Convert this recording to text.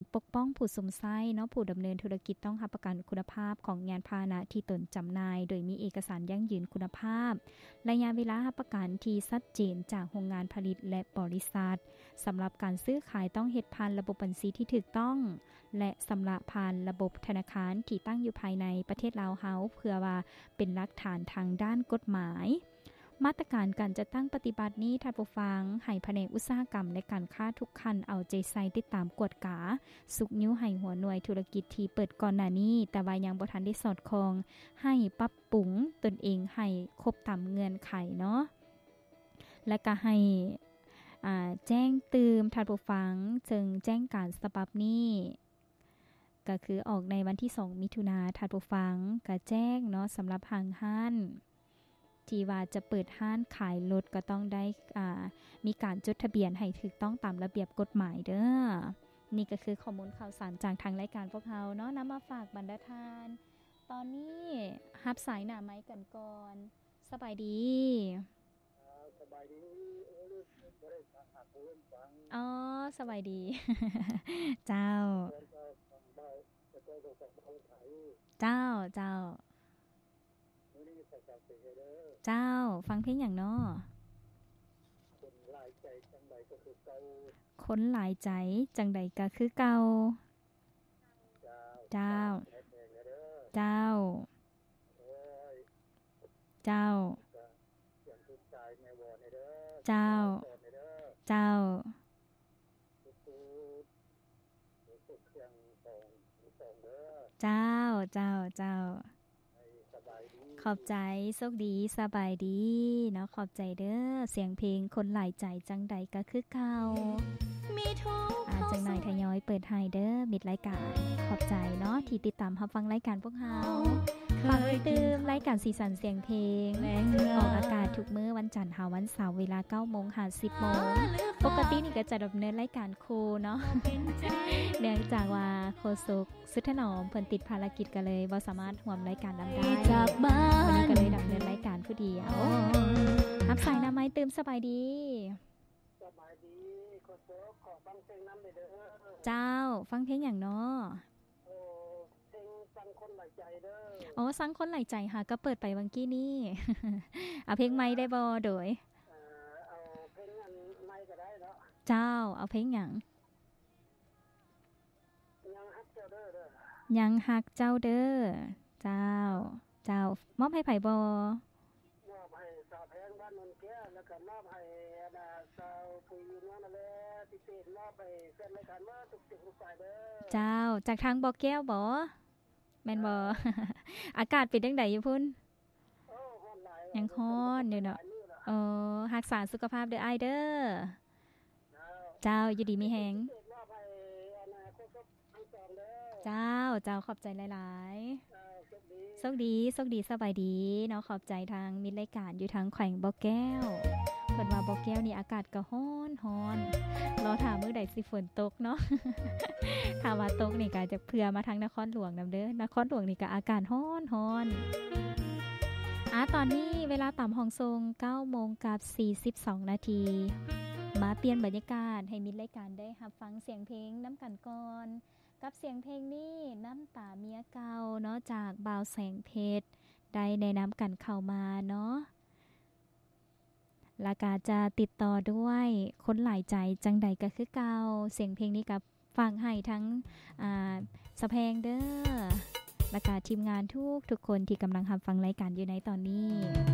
ปกป้องผู้สมไส้เนาะผู้ดำเนินธุรกิจต้องรับประกันคุณภาพของยานพาหนะที่ตนจำหน่ายโดยมีเอกสารยั่งยืนคุณภาพระยะเวลารับประกันที่ชัดเจนจากโรงงานผลิตและบริษัทสำหรับการซื้อขายต้องเฮ็ดผ่านระบบบัญชีที่ถูกต้องและชำระผ่านระบบธนาคารที่ตั้งอยู่ภายในประเทศลาวเฮาเพื่อว่าเป็นหลักฐานทางด้านกฎหมายมาตรการการจะตั้งปฏิบัตินี้ท่านผู้ฟังให้แผนกอุตสาหกรรมและการค้าทุกคันเอาใจใส่ติดตามกวดกาสุกนิ้วให้หัวหน่วยธุรกิจที่เปิดก่อนหน้านี้แต่ว่ายังบ่ทันได้สอดคล้องให้ปรับปรุงตนเองให้ครบตามเงื่อนไขเนาะและก็ให้แจ้งเตือนท่านผู้ฟังจึงแจ้งการฉบับนี้ก็คือออกในวันที่2มิถุนายนท่านผู้ฟังก็แจ้งเนาะสำหรับห้างห้านที่ว่าจะเปิดห้านขายรถก็ต้องได้มีการจดทะเบียนให้ถูกต้องตามระเบียบกฎหมายเด้อนี่ก็คือข้อมูลข่าวสารจากทางรายการพวกเราเนาะนำมาฝากบรรดาทานตอนนี้รับสายหน้าไม้กันก่อนสบายดีสบายดีบ่ได้ฝากผู้ร่วมฟังอ๋อสบายดี เจ้าเจ้าเจ้าเจ้าฟังเพลงอย่างน้อคนหลายใจจังใดก็คือเก่าคนหลายใจจังใดก็คือเก่าเจ้าเจ้าเจ้าเจ้าเจ้าเจ้าเจ้าเจ้าขอบใจโชคดีสบายดีเนาะขอบใจเด้อเสียงเพลงคนหลายใจจังใดก็คือเก่าจังหน่อยทยอยเปิดให้เด้อมิดรายการขอบใจเนาะที่ติดตามรับฟังรายการพวกเราฝากตื่มรายการสีสันเสียงเพลงออกอากาศทุกมื้อวันจันทร์ถึงวันเสาร์เวลา 9:00 น ถึง 10:00 นปกตินี่ก็จะดำเนินรายการโคเนาะเนื่องจากว่าโฆษกสุทธนอมเพิ่นติดภารกิจก็เลยบ่สามารถร่วมรายการนำได้วันนี้ก็เลยดำเนินรายการผู้เดียวรับสายหน้าไม้ตื่มสบายดีสบายดีโฆษกขอฟังเพลงนำได้เด้อเจ้าฟังเพลงหยังน้อเพลงสังคนหลายใจเด้ออ๋อสังคนหลายใจค่ะก็เปิดไปวังกี้นี่เอาเพลงใหม่ได้บ่โดยเอาเพลงอันใหม่ก็ได้เนาะเจ้าเอาเพลงหยังยังฮักเจ้าเด้อยังฮักเจ้าเด้อเจ้ามอบให้ไผบ่มอบให้สาวแพงบ้านนนแก้วแล้วก็มอบให้สาวผู้อยู่นั่นแหละพิเศษมอบไปแฟนรายการว่าทุกสิ่งทุกฝ่ายเด้อเจ้าจากทางบ่อแก้วบ่แม่นบ่อากาศเป็นจังไดอยู่พุ่นร้อนหลายยังร้อนอยู่เนาะรักษาสุขภาพเด้ออ้ายเด้อเจ้าอยู่ดีมีแฮงเจ้าขอบใจหลายๆโชคดีสบายดีเนาะขอบใจทางมิตรรายการอยู่ทางแขวงบ่อแก้วเพิ่นว่าบ่อแก้วนี่อากาศก็ร้อนรอถามมื้อใดสิฝนตกเนาะถ้าว่าตกนี่ก็จะเผื่อมาทางนครหลวงนำเด้อนครหลวงนี่ก็อากาศร้อนตอนนี้เวลาตามห้องทรง 9:42 นาทีมาเปลี่ยนบรรยากาศให้มิตรรายการได้รับฟังเสียงเพลงน้ำกันก่อนกับเสียงเพลงนี้น้ำตาเมียเก่าเนาะจากบ่าวแสงเพชรได้แนะนำกันเข้ามาเนาะแล้วก็จะติดต่อด้วยคนหลายใจจังใดก็คือเก่าเสียงเพลงนี้กับฟังให้ทั้งสะแพงเด้อแล้วก็ทีมงานทุกคนที่กำลังรับฟังรายการอยู่ในตอนนี้